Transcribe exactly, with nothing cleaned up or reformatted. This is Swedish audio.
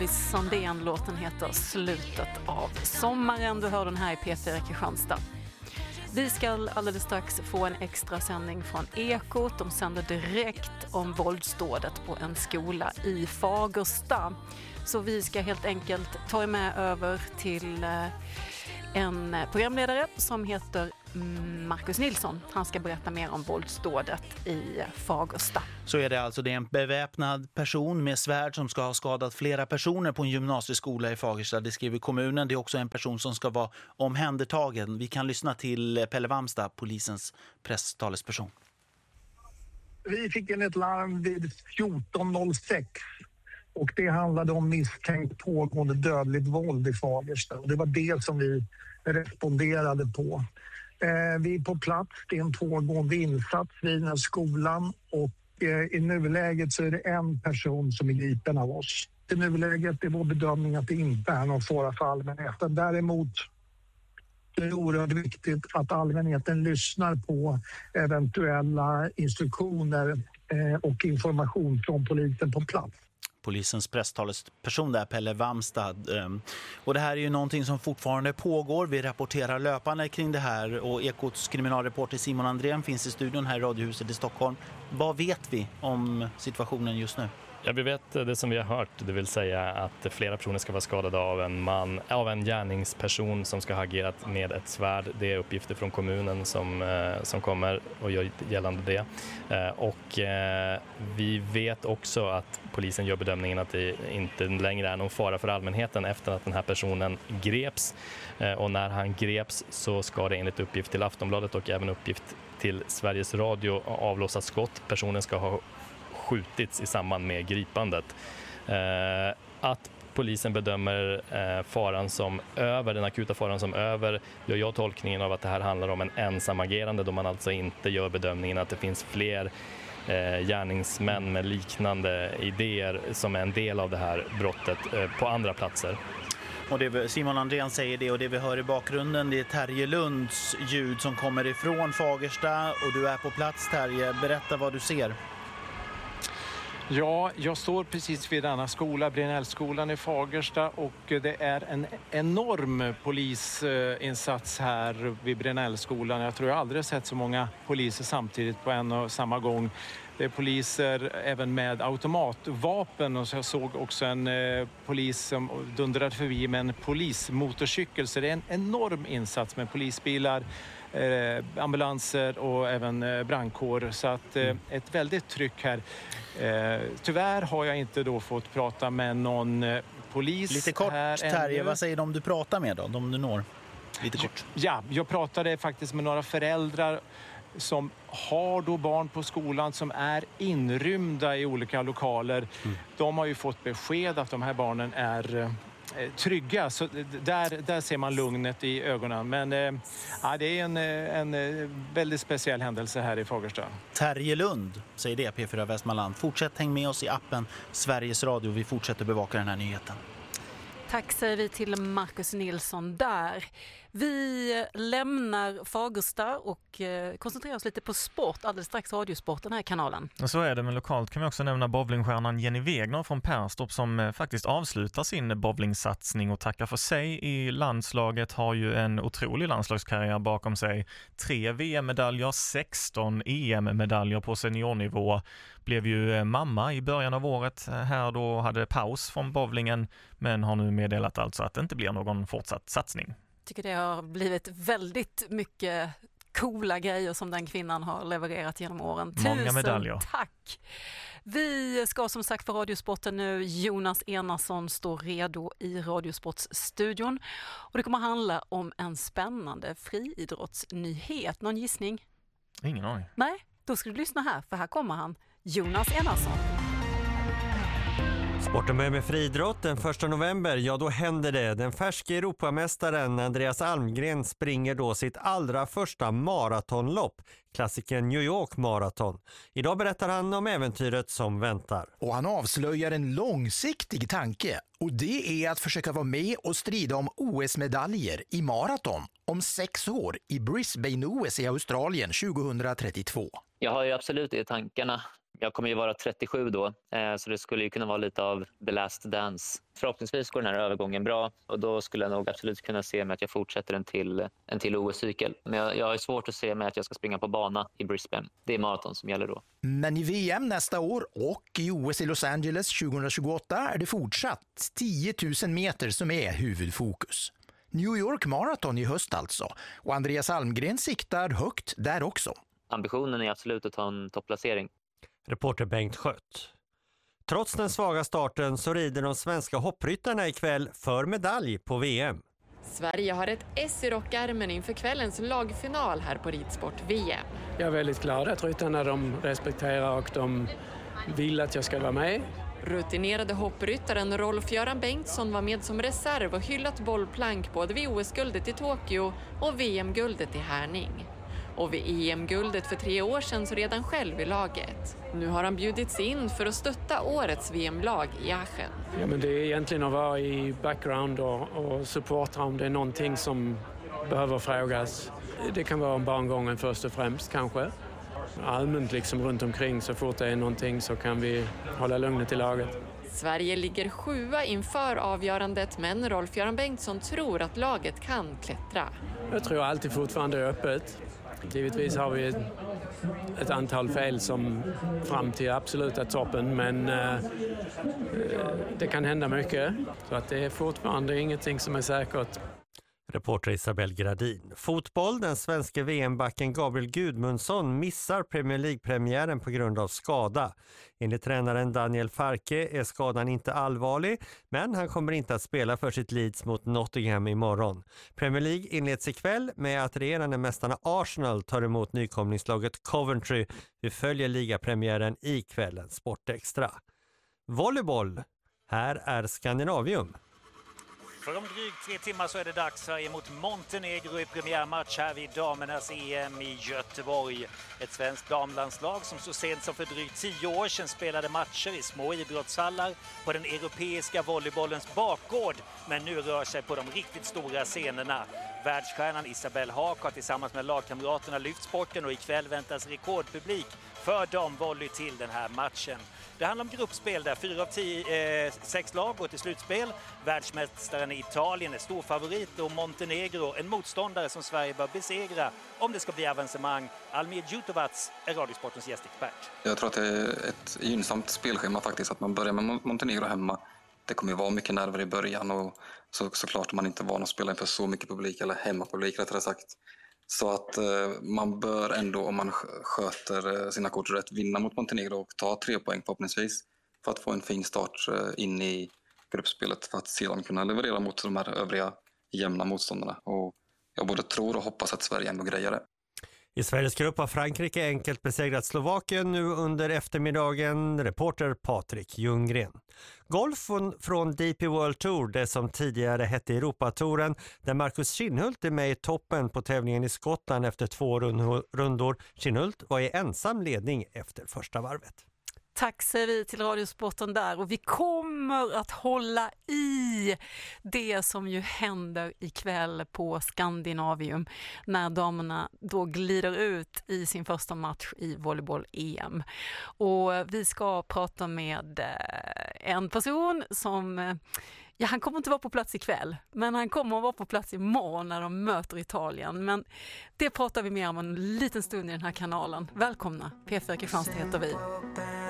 Sandén-låten heter Slutet av sommaren. Du hör den här i P fyra Kristianstad. Vi ska alldeles strax få en extra sändning från Ekot. De sänder direkt om våldsdådet på en skola i Fagersta. Så vi ska helt enkelt ta er med över till en programledare som heter Marcus Nilsson. Han ska berätta mer om våldsdådet i Fagersta. Så är det alltså, det är en beväpnad person med svärd som ska ha skadat flera personer på en gymnasieskola i Fagersta. Det skriver kommunen. Det är också en person som ska vara omhändertagen. Vi kan lyssna till Pelle Wamstad, polisens presstalesperson. Vi fick in ett larm vid fjorton noll sex och det handlade om misstänkt pågående dödligt våld i Fagersta. Och det var det som vi responderade på. Eh, vi är på plats, det är en pågående insats vid den här skolan och eh, i nuläget så är det en person som är gripen av oss. I nuläget är vår bedömning att det inte är någon fara för allmänheten. Däremot är det oerhört viktigt att allmänheten lyssnar på eventuella instruktioner eh, och information från polisen på plats. Polisens presstalesperson där, Pelle Wamstad. Och det här är ju någonting som fortfarande pågår. Vi rapporterar löpande kring det här och Ekots kriminalreporter Simon Andrén finns i studion här i Radiohuset i Stockholm. Vad vet vi om situationen just nu? Ja, vi vet det som vi har hört, det vill säga att flera personer ska vara skadade av en man, av en gärningsperson som ska ha agerat med ett svärd. Det är uppgifter från kommunen som, som kommer och gör gällande det. Och vi vet också att polisen gör bedömningen att det inte längre är någon fara för allmänheten efter att den här personen greps. Och när han greps så ska det enligt uppgift till Aftonbladet och även uppgift till Sveriges Radio avlossas skott. Personen ska ha skjutits i samband med gripandet. Eh, att polisen bedömer eh, faran som över, den akuta faran som över, gör jag tolkningen av att det här handlar om en ensamagerande då man alltså inte gör bedömningen att det finns fler eh, gärningsmän med liknande idéer som är en del av det här brottet eh, på andra platser. Och det, Simon Andrén säger det och det vi hör i bakgrunden, det är Terje Lunds ljud som kommer ifrån Fagersta och du är på plats, Terje. Berätta vad du ser. Ja, jag står precis vid denna skola, Brinellskolan i Fagersta, och det är en enorm polisinsats här vid Brinellskolan. Jag tror jag aldrig sett så många poliser samtidigt på en och samma gång. Det är poliser även med automatvapen och så jag såg också en eh, polis som dundrade förbi med en polismotorcykel. Så det är en enorm insats med polisbilar, eh, ambulanser och även eh, brandkår. Så att eh, ett väldigt tryck här. Eh, tyvärr har jag inte då fått prata med någon eh, polis. Lite kort, här Terje, ännu. vad säger de du pratar med då, de du når? Lite kort. Ja, jag pratade faktiskt med några föräldrar som har då barn på skolan som är inrymda i olika lokaler. Mm. De har ju fått besked att de här barnen är eh, trygga. Så där, där ser man lugnet i ögonen. Men eh, ja, det är en, en väldigt speciell händelse här i Fagersta. Terje Lund säger det, P fyra Västmanland. Fortsätt häng med oss i appen Sveriges Radio. Vi fortsätter bevaka den här nyheten. Tack säger vi till Marcus Nilsson där. Vi lämnar Fagersta och eh, koncentrerar oss lite på sport. Alldeles strax radiosport, den här kanalen. Och så är det, men lokalt kan vi också nämna bowlingstjärnan Jenny Wegner från Perstorp som eh, faktiskt avslutar sin bowlingsatsning och tackar för sig. I landslaget har ju en otrolig landslagskarriär bakom sig. Tre V M-medaljer, sexton E M-medaljer på seniornivå. Blev ju eh, mamma i början av året. Här då hade paus från bowlingen men har nu meddelat alltså att det inte blir någon fortsatt satsning. Tycker det har blivit väldigt mycket coola grejer som den kvinnan har levererat genom åren. Många Tusen medaljer. Tack! Vi ska som sagt för Radiosporten nu. Jonas Enarsson står redo i Radiosportsstudion. Och det kommer handla om en spännande friidrottsnyhet. Någon gissning? Ingen aning. Nej, då ska du lyssna här för här kommer han. Jonas Enarsson. Sporten börjar med friidrott den första november. Ja, då händer det. Den färske Europamästaren Andreas Almgren springer då sitt allra första maratonlopp, klassiken New York Marathon. Idag berättar han om äventyret som väntar. Och han avslöjar en långsiktig tanke. Och det är att försöka vara med och strida om O S-medaljer i maraton om sex år i Brisbane O S i Australien tjugohundratrettiotvå. Jag har ju absolut det i tankarna. Jag kommer ju vara trettiosju då, så det skulle ju kunna vara lite av the last dance. Förhoppningsvis går den här övergången bra och då skulle jag nog absolut kunna se mig att jag fortsätter en till, en till O S-cykel. Men jag, jag har svårt att se mig att jag ska springa på bana i Brisbane. Det är maraton som gäller då. Men i V M nästa år och i O S i Los Angeles tjugohundratjugoåtta är det fortsatt tio tusen meter som är huvudfokus. New York Marathon i höst alltså, och Andreas Almgren siktar högt där också. Ambitionen är absolut att ta en topplacering. Reporter Bengt Skött. Trots den svaga starten så rider de svenska hoppryttarna ikväll för medalj på V M. Sverige har ett S i rockärmen inför kvällens lagfinal här på Ridsport V M. Jag är väldigt glad att ryttarna de respekterar och de vill att jag ska vara med. Rutinerade hoppryttaren Rolf-Göran Bengtsson var med som reserv och hyllat bollplank både vid O S-guldet i Tokyo och V M-guldet i Härning. Och vid E M-guldet för tre år sedan så redan själv i laget. Nu har han bjudits in för att stötta årets V M-lag i Aachen. Ja, men det är egentligen att vara i background och, och supporta om det är någonting som behöver frågas. Det kan vara om barngången först och främst kanske. Allmänt liksom runt omkring så fort det är någonting så kan vi hålla lugnet i laget. Sverige ligger sjua inför avgörandet, men Rolf-Göran Bengtsson tror att laget kan klättra. Jag tror alltid fortfarande är öppet. Givetvis har vi ett, ett antal fel som fram till absoluta toppen, men eh, det kan hända mycket. Så att det är fortfarande ingenting som är säkert. Reporter Isabel Gradin. Fotboll, den svenska V M-backen Gabriel Gudmundsson missar Premier League-premiären på grund av skada. Enligt tränaren Daniel Farke är skadan inte allvarlig, men han kommer inte att spela för sitt Leeds mot Nottingham imorgon. Premier League inleds ikväll med att regerande mästarna Arsenal tar emot nykomlingslaget Coventry. Vi följer ligapremiären i kvällens Sportextra. Volleyboll. Här är Skandinavium. För om drygt tre timmar så är det dags Sverige mot Montenegro i premiärmatch här vid damernas E M i Göteborg. Ett svenskt damlandslag som så sent som för drygt tio år sedan spelade matcher i små idrottshallar på den europeiska volleybollens bakgård, men nu rör sig på de riktigt stora scenerna. Världsstjärnan Isabel Haak har tillsammans med lagkamraterna lyft sporten och ikväll väntas rekordpublik för damvolley till den här matchen. Det handlar om gruppspel där fyra av tio, eh, sex lag går till slutspel. Världsmästaren i Italien är stor favorit och Montenegro en motståndare som Sverige bör besegra om det ska bli avancemang. Almir Djutovac är Radiosportens gästexpert. Jag tror att det är ett gynnsamt spelschema faktiskt att man börjar med Montenegro hemma. Det kommer ju vara mycket nerver i början och så, såklart man inte är van att spela inför så mycket publik, eller hemmapublik rättare sagt. Så att eh, man bör ändå, om man sköter sina kort rätt, vinna mot Montenegro och ta tre poäng förhoppningsvis för att få en fin start eh, in i gruppspelet för att sedan kunna leverera mot de här övriga jämna motståndarna. Och jag både tror och hoppas att Sverige ändå grejer det. I Sveriges grupp har Frankrike enkelt besegrat Slovakien nu under eftermiddagen. Reporter Patrik Ljunggren. Golf från D P World Tour, det som tidigare hette Europatouren, där Marcus Kinhult är med i toppen på tävlingen i Skottland efter två rundor. Kinhult var i ensam ledning efter första varvet. Tack säger vi till Radiosporten där, och vi kommer att hålla i det som ju händer ikväll på Skandinavium när damerna då glider ut i sin första match i volleyboll-E M. Och vi ska prata med en person som, ja, han kommer inte vara på plats ikväll, men han kommer att vara på plats imorgon när de möter Italien. Men det pratar vi mer om en liten stund i den här kanalen. Välkomna, P fyra Kristianstad heter vi.